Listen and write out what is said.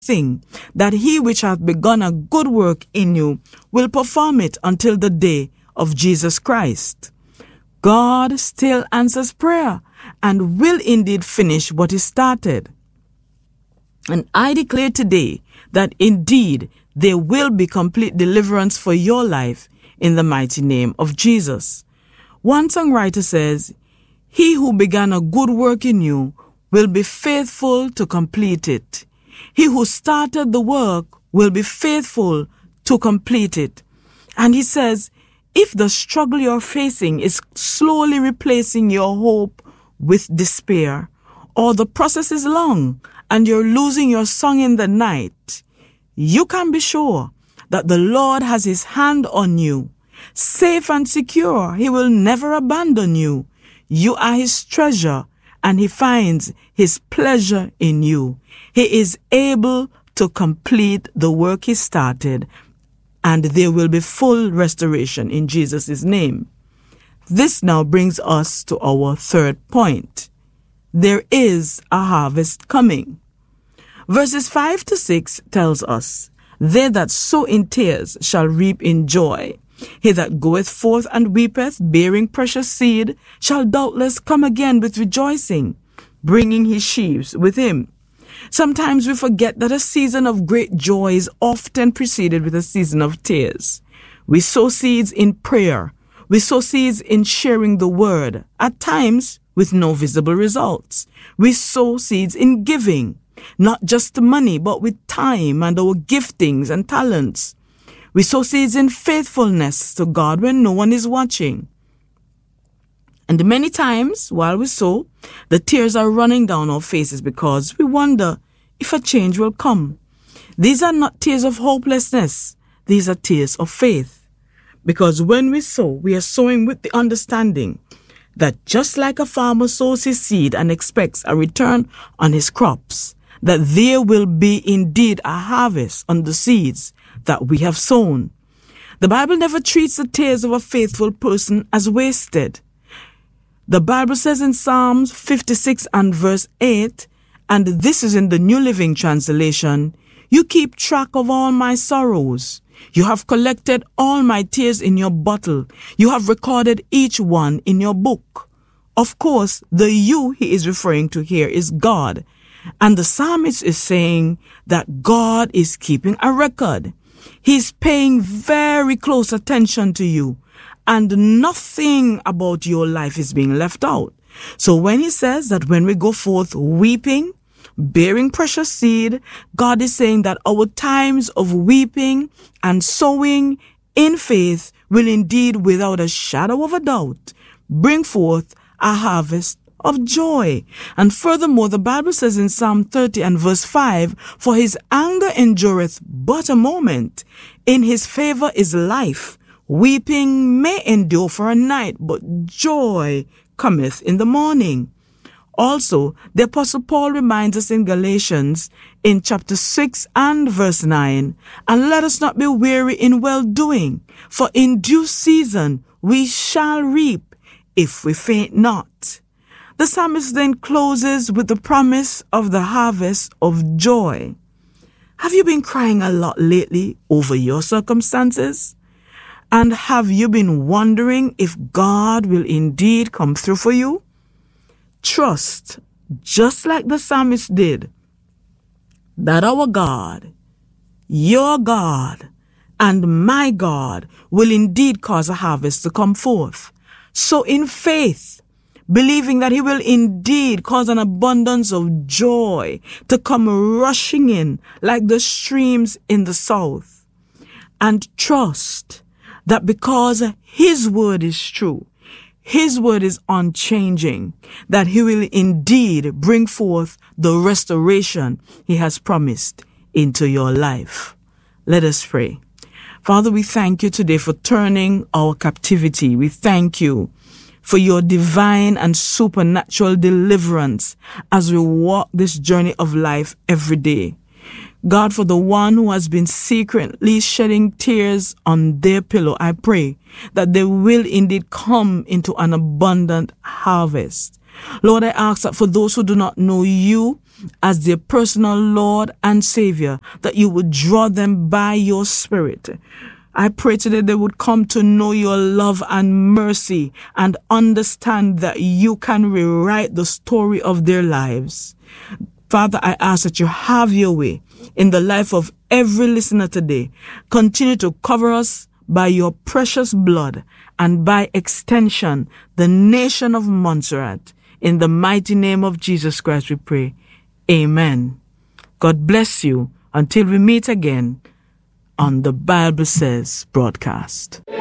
thing, that he which hath begun a good work in you will perform it until the day of Jesus Christ. God still answers prayer and will indeed finish what he started. And I declare today that indeed there will be complete deliverance for your life in the mighty name of Jesus. One songwriter says, "He who began a good work in you will be faithful to complete it. He who started the work will be faithful to complete it." And he says, if the struggle you're facing is slowly replacing your hope with despair, or the process is long and you're losing your song in the night, you can be sure that the Lord has his hand on you. Safe and secure, he will never abandon you. You are his treasure, and he finds his pleasure in you. He is able to complete the work he started, and there will be full restoration in Jesus' name. This now brings us to our third point. There is a harvest coming. Verses 5 to 6 tells us, "They that sow in tears shall reap in joy. He that goeth forth and weepeth, bearing precious seed, shall doubtless come again with rejoicing, bringing his sheaves with him." Sometimes we forget that a season of great joy is often preceded with a season of tears. We sow seeds in prayer. We sow seeds in sharing the word, at times with no visible results. We sow seeds in giving, not just money, but with time and our giftings and talents. We sow seeds in faithfulness to God when no one is watching. And many times, while we sow, the tears are running down our faces because we wonder if a change will come. These are not tears of hopelessness. These are tears of faith. Because when we sow, we are sowing with the understanding that just like a farmer sows his seed and expects a return on his crops, that there will be indeed a harvest on the seeds that we have sown. The Bible never treats the tears of a faithful person as wasted. The Bible says in Psalms 56 and verse 8, and this is in the New Living Translation, "You keep track of all my sorrows. You have collected all my tears in your bottle. You have recorded each one in your book." Of course, the you he is referring to here is God. And the psalmist is saying that God is keeping a record. He's paying very close attention to you, and nothing about your life is being left out. So when he says that when we go forth weeping, bearing precious seed, God is saying that our times of weeping and sowing in faith will indeed, without a shadow of a doubt, bring forth a harvest of joy. And furthermore, the Bible says in Psalm 30 and verse 5, "For his anger endureth but a moment. In his favor is life. Weeping may endure for a night, but joy cometh in the morning." Also, the Apostle Paul reminds us in Galatians in chapter 6 and verse 9, "And let us not be weary in well-doing, for in due season we shall reap if we faint not." The psalmist then closes with the promise of the harvest of joy. Have you been crying a lot lately over your circumstances? And have you been wondering if God will indeed come through for you? Trust, just like the psalmist did, that our God, your God, and my God will indeed cause a harvest to come forth. So in faith, believing that he will indeed cause an abundance of joy to come rushing in like the streams in the south. And trust that because his word is true, his word is unchanging, that he will indeed bring forth the restoration he has promised into your life. Let us pray. Father, we thank you today for turning our captivity. We thank you for your divine and supernatural deliverance as we walk this journey of life every day. God, for the one who has been secretly shedding tears on their pillow, I pray that they will indeed come into an abundant harvest. Lord, I ask that for those who do not know you as their personal Lord and Savior, that you would draw them by your Spirit. I pray today they would come to know your love and mercy and understand that you can rewrite the story of their lives. Father, I ask that you have your way in the life of every listener today. Continue to cover us by your precious blood and by extension, the nation of Montserrat. In the mighty name of Jesus Christ we pray. Amen. God bless you until we meet again on the Bible Says broadcast.